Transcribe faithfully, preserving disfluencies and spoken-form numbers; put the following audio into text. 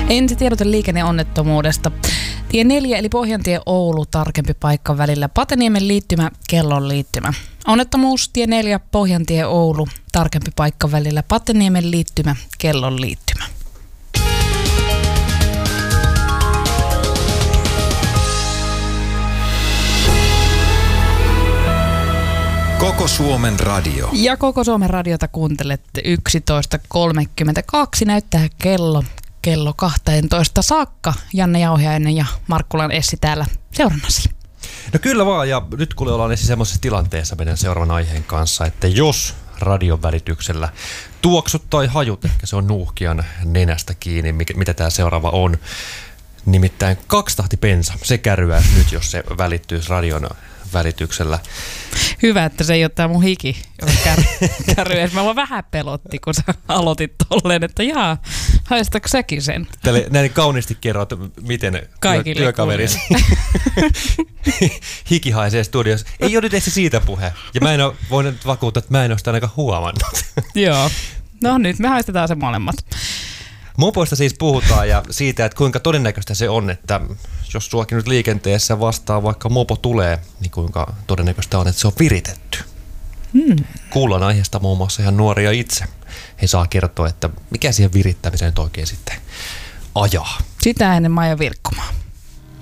Ensi tiedote liikenneonnettomuudesta. Tie neljä eli Pohjantie Oulu tarkempi paikka välillä Pateniemen liittymä Kellon liittymä. Onnettomuus tie neljä Pohjantie Oulu tarkempi paikka välillä Pateniemen liittymä Kellon liittymä. Koko Suomen radio. Ja Koko Suomen radiota kuuntelette yksitoista kolmekymmentäkaksi näyttää kello. Kello kaksitoista saakka. Janne Jauhiainen ja Markkulan Essi täällä seurannasi. No kyllä vaan, ja nyt kun ollaan Essi semmoisessa tilanteessa meidän seuraavan aiheen kanssa, että jos radion välityksellä tuoksut tai hajut, ehkä se on nuuhkijan nenästä kiinni, mitä tämä seuraava on. Nimittäin kaksitahti bensa, se kärryää nyt, jos se välittyisi radion välityksellä. Hyvä, että se ei ole tämä mun hiki, joka kär- kärryä. Mä vaan vähän pelotti, kun sä aloitit tolleen, että jaa, haistako säkin sen? Tälle näin kauniisti kerrot, miten kaikille työkaverisi hiki haisee studiossa. Ei ole nyt edes siitä puhe. Ja mä en ole voinut vakuuttaa, että mä en ole sitä ainakaan huomannut. Joo. No nyt me haistetaan se molemmat. Mopoista siis puhutaan ja siitä, että kuinka todennäköistä se on, että jos suakin nyt liikenteessä vastaan vaikka mopo tulee, niin kuinka todennäköistä on, että se on viritetty. Hmm. Kuullaan aiheesta muun muassa ihan nuoria itse. He saa kertoa, että mikä siihen virittämiseen nyt oikein sitten ajaa. Sitä ennen Maija Virkkumaa.